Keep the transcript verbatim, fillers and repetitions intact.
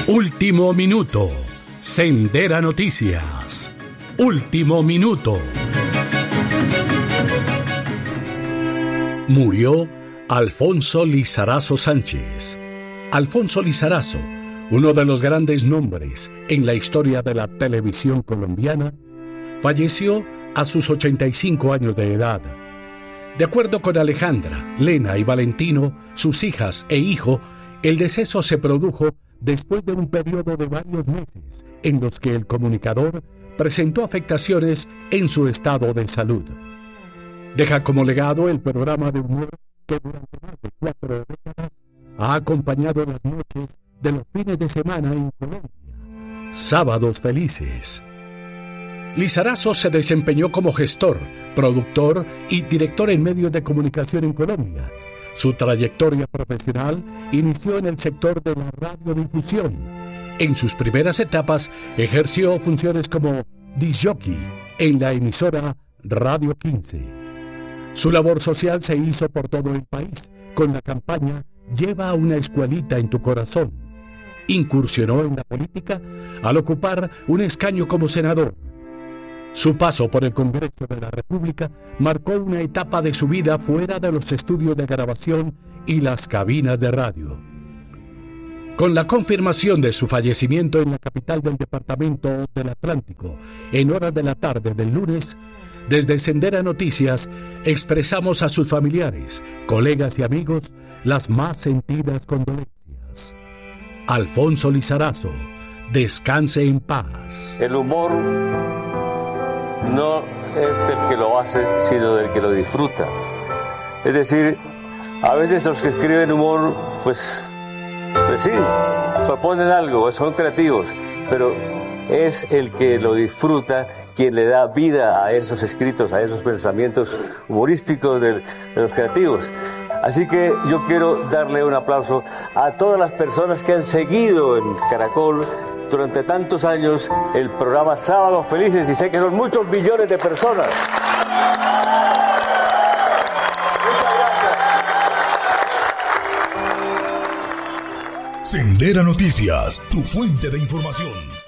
Último minuto. Sendera Noticias. Último minuto. Murió Alfonso Lizarazo Sánchez. Alfonso Lizarazo, uno de los grandes nombres en la historia de la televisión colombiana, falleció a sus ochenta y cinco años de edad. De acuerdo con Alejandra, Lena y Valentino, sus hijas e hijo, el deceso se produjo después de un periodo de varios meses en los que el comunicador presentó afectaciones en su estado de salud. Deja como legado el programa de humor que durante más de cuatro décadas ha acompañado las noches de los fines de semana en Colombia. Sábados Felices. Lizarazo se desempeñó como gestor, productor y director en medios de comunicación en Colombia. Su trayectoria profesional inició en el sector de la radiodifusión. En sus primeras etapas ejerció funciones como disc-jockey en la emisora Radio quince. Su labor social se hizo por todo el país con la campaña Lleva una escuelita en tu corazón. Incursionó en la política al ocupar un escaño como senador. Su paso por el Congreso de la República marcó una etapa de su vida fuera de los estudios de grabación y las cabinas de radio. Con la confirmación de su fallecimiento en la capital del departamento del Atlántico, en horas de la tarde del lunes, desde Sendera Noticias expresamos a sus familiares, colegas y amigos las más sentidas condolencias. Alfonso Lizarazo, descanse en paz. El humor no es el que lo hace, sino el que lo disfruta. Es decir, a veces los que escriben humor, pues, pues sí, proponen algo, son creativos, pero es el que lo disfruta quien le da vida a esos escritos, a esos pensamientos humorísticos de, de los creativos. Así que yo quiero darle un aplauso a todas las personas que han seguido en Caracol durante tantos años el programa Sábados Felices, y sé que son muchos millones de personas. Sendera Noticias, tu fuente de información.